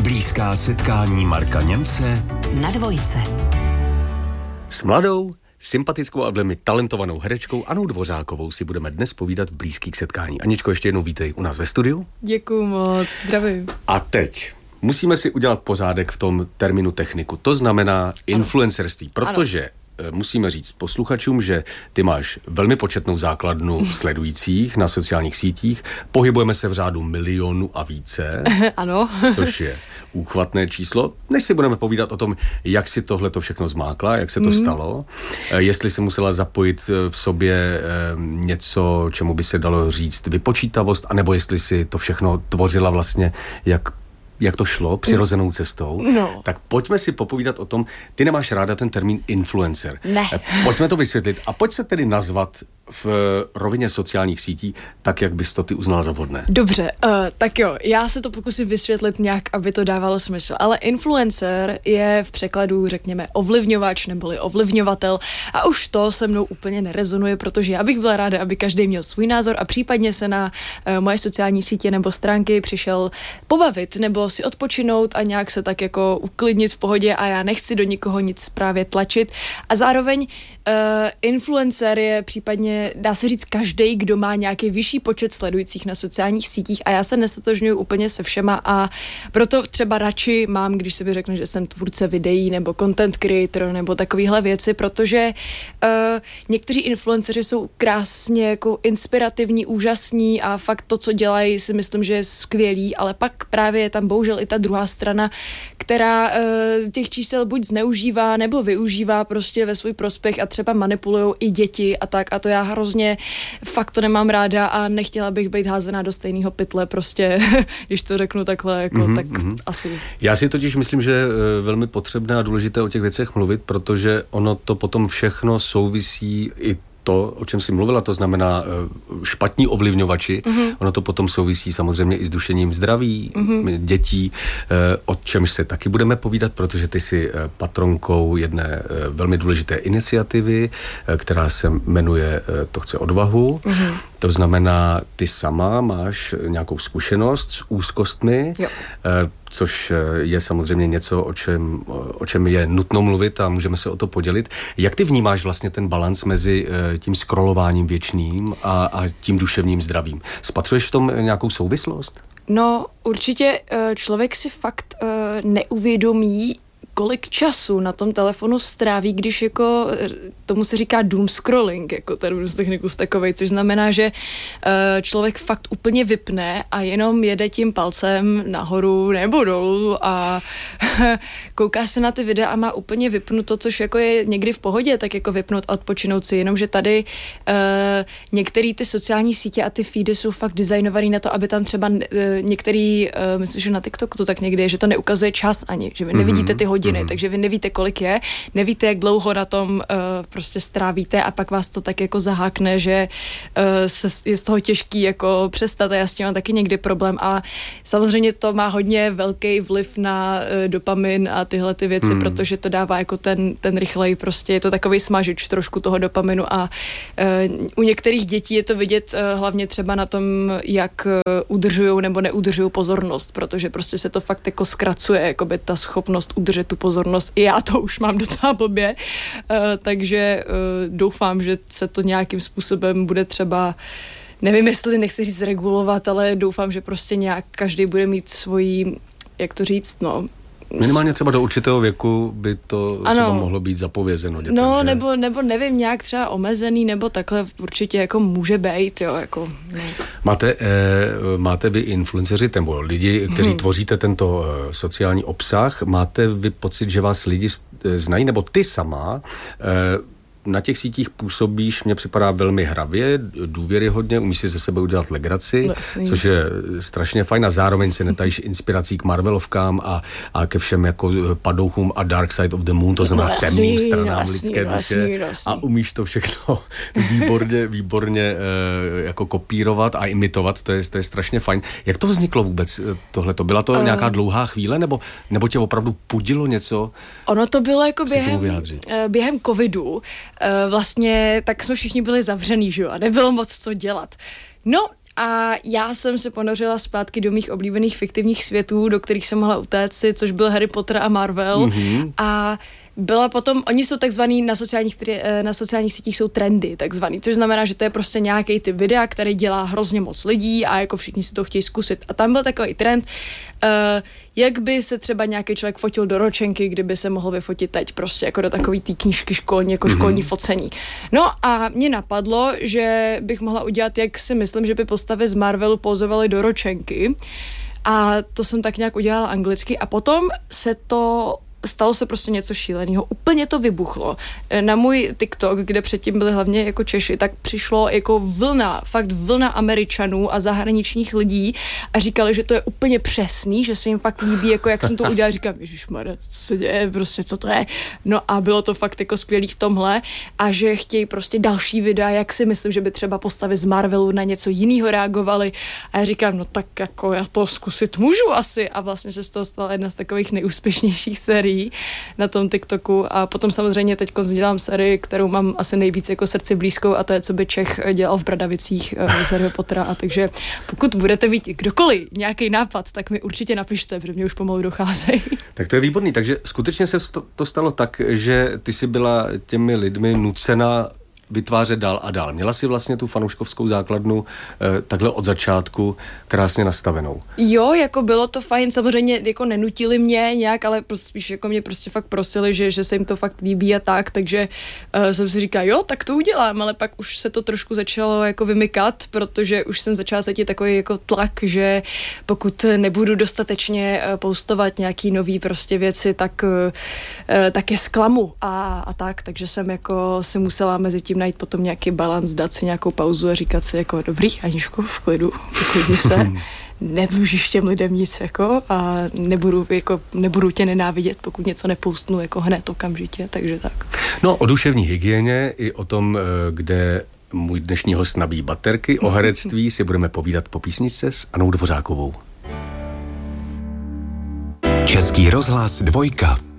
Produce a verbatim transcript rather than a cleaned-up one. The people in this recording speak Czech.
Blízká setkání Marka Němce na Dvojce. S mladou, sympatickou a velmi talentovanou herečkou Anou Dvořákovou si budeme dnes povídat v blízkých setkání. Aničko, ještě jednou vítej u nás ve studiu. Děkuju moc, zdravím. A teď musíme si udělat pořádek v tom termínu techniku. To znamená influencerství, protože ano. Musíme říct posluchačům, že ty máš velmi početnou základnu sledujících na sociálních sítích. Pohybujeme se v řádu milionu a více. Ano. Což je úchvatné číslo. Než si budeme povídat o tom, jak si tohle to všechno zmákla, jak se to mm. stalo, jestli si musela zapojit v sobě něco, čemu by se dalo říct vypočítavost, anebo jestli si to všechno tvořila vlastně jak jak to šlo přirozenou cestou, no. Tak pojďme si popovídat o tom, ty nemáš ráda ten termín influencer. Ne. Pojďme to vysvětlit a pojď se tedy nazvat v rovině sociálních sítí tak, jak bys to ty uznala za vhodné. Dobře, uh, tak jo, já se to pokusím vysvětlit nějak, aby to dávalo smysl, ale influencer je v překladu, řekněme, ovlivňovač neboli ovlivňovatel a už to se mnou úplně nerezonuje, protože já bych byla ráda, aby každý měl svůj názor a případně se na uh, moje sociální sítě nebo stránky přišel pobavit nebo si odpočinout a nějak se tak jako uklidnit v pohodě a já nechci do nikoho nic právě tlačit a zároveň uh, influencer je případně dá se říct každej, kdo má nějaký vyšší počet sledujících na sociálních sítích a já se nestotožňuji úplně se všema a proto třeba radši mám, když se mi řekne, že jsem tvůrce videí nebo content creator nebo takovýhle věci, protože uh, někteří influenceři jsou krásně jako inspirativní, úžasní a fakt to, co dělají, si myslím, že je skvělý, ale pak právě je tam bohužel i ta druhá strana, která uh, těch čísel buď zneužívá nebo využívá prostě ve svůj prospěch a třeba manipulujou i děti a tak a to já hrozně fakt to nemám ráda a nechtěla bych být házená do stejného pytle prostě, když to řeknu takhle, jako, mm-hmm, tak mm-hmm. asi. Já si totiž myslím, že je velmi potřebné a důležité o těch věcech mluvit, protože ono to potom všechno souvisí i to, o čem jsi mluvila, to znamená špatní ovlivňovači, mm-hmm. ono to potom souvisí samozřejmě i s dušením zdraví mm-hmm. dětí, o čemž se taky budeme povídat, protože ty jsi patronkou jedné velmi důležité iniciativy, která se jmenuje To chce odvahu. Mm-hmm. To znamená, ty sama máš nějakou zkušenost s úzkostmi, jo. Což je samozřejmě něco, o čem, o čem je nutno mluvit a můžeme se o to podělit. Jak ty vnímáš vlastně ten balans mezi tím scrollováním věčným a, a tím duševním zdravím? Spatřuješ v tom nějakou souvislost? No, určitě člověk si fakt neuvědomí, kolik času na tom telefonu stráví, když jako tomu se říká doom scrolling, jako terminus technicus takovej, což znamená, že uh, člověk fakt úplně vypne a jenom jede tím palcem nahoru nebo dolů a kouká se na ty videa a má úplně vypnuto, což jako je někdy v pohodě, tak jako vypnout a odpočinout si, jenomže tady uh, některé ty sociální sítě a ty feedy jsou fakt designovaný na to, aby tam třeba uh, některý, uh, myslím, že na TikToku to tak někdy je, že to neukazuje čas ani, že vy nevidíte ty hodiny, mm-hmm. takže vy nevíte, kolik je, nevíte, jak dlouho na tom uh, prostě strávíte a pak vás to tak jako zahákne, že uh, se, je z toho těžký jako přestat a já s tím mám taky někdy problém a samozřejmě to má hodně velký vliv na uh, dopamin a tyhle ty věci, mm. protože to dává jako ten, ten rychlej prostě, je to takový smažič trošku toho dopaminu a uh, u některých dětí je to vidět uh, hlavně třeba na tom, jak uh, udržujou nebo neudržují pozornost, protože prostě se to fakt jako zkracuje, jakoby ta schopnost udržet tu pozornost. I já to už mám docela blbě, uh, takže uh, doufám, že se to nějakým způsobem bude třeba, nevím, jestli nechci říct regulovat, ale doufám, že prostě nějak každý bude mít svoji, jak to říct, no, minimálně třeba do určitého věku by to ano. třeba mohlo být zapovězeno dětem, no, že? nebo, nebo nevím, nějak třeba omezený, nebo takhle určitě jako může být, jo, jako. No. Máte, eh, máte vy influenceři, nebo lidi, kteří hmm. tvoříte tento eh, sociální obsah, máte vy pocit, že vás lidi znají, nebo ty sama eh, na těch sítích působíš, mně připadá velmi hravě, důvěryhodně, umíš si ze sebe udělat legraci, Lesný. Což je strašně fajn a zároveň se netajíš inspirací k Marvelovkám a, a ke všem jako padouchům a Dark Side of the Moon, to znamená no, temným stranám jasný, lidské duše jasný, jasný. A umíš to všechno výborně, výborně e, jako kopírovat a imitovat, to je, to je strašně fajn. Jak to vzniklo vůbec tohleto? Byla to uh, nějaká dlouhá chvíle, nebo, nebo tě opravdu pudilo něco? Ono to bylo jako během, během covidu, vlastně tak jsme všichni byli zavřený, že jo, a nebylo moc co dělat. No A já jsem se ponořila zpátky do mých oblíbených fiktivních světů, do kterých jsem mohla utéct si, což byl Harry Potter a Marvel. Mm-hmm. A byla potom, oni jsou takzvaný na sociálních, na sociálních sítích jsou trendy takzvaný, což znamená, že to je prostě nějaký typ videa, který dělá hrozně moc lidí a jako všichni si to chtějí zkusit. A tam byl takový trend, uh, jak by se třeba nějaký člověk fotil do ročenky, kdyby se mohl vyfotit teď prostě jako do takový té knížky školní, jako mm-hmm. školní focení. No a mě napadlo, že bych mohla udělat, jak si myslím, že by postavy z Marvelu pozovaly do ročenky. A to jsem tak nějak udělala anglicky a potom se to stalo se prostě něco šíleného. Úplně to vybuchlo. Na můj TikTok, kde předtím byli hlavně jako Češi, tak přišlo jako vlna, fakt vlna Američanů a zahraničních lidí a říkali, že to je úplně přesný, že se jim fakt líbí, jako jak jsem to udělala. Říkám, ježišmarja, co se děje, prostě co to je. No a bylo to fakt jako skvělý v tomhle a že chtějí prostě další videa, jak si myslím, že by třeba postavy z Marvelu na něco jiného reagovaly. A já říkám, no tak jako já to zkusit můžu asi a vlastně se z toho stala jedna z takových nejúspěšnějších sérií na tom TikToku a potom samozřejmě teď dělám sérii, kterou mám asi nejvíc jako srdci blízkou a to je, co by Čech dělal v Bradavicích z Harryho Pottera a takže pokud budete mít kdokoliv nějaký nápad, tak mi určitě napište, protože mě už pomalu docházejí. Tak to je výborný, takže skutečně se to stalo tak, že ty jsi byla těmi lidmi nucena vytvářet dál a dál. Měla si vlastně tu fanouškovskou základnu eh, takhle od začátku krásně nastavenou. Jo, jako bylo to fajn, samozřejmě jako nenutili mě nějak, ale spíš jako mě prostě fakt prosili, že, že se jim to fakt líbí a tak, takže uh, jsem si říkala, jo, tak to udělám, ale pak už se to trošku začalo jako vymykat, protože už jsem začala cítit takový jako tlak, že pokud nebudu dostatečně uh, postovat nějaký nový prostě věci, tak, uh, tak je zklamu a, a tak, takže jsem jako si musela mezi tím najít potom nějaký balans, dát si nějakou pauzu a říkat si jako dobrý, Aničko, v klidu, uklidni se, nedlužíš těm lidem nic jako a nebudu, jako, nebudu tě nenávidět, pokud něco nepostnu jako hned okamžitě, takže tak. No o duševní hygieně i o tom, kde můj dnešní host nabíjí baterky, o herectví si budeme povídat po písničce s Anou Dvořákovou. Český rozhlas dvojka.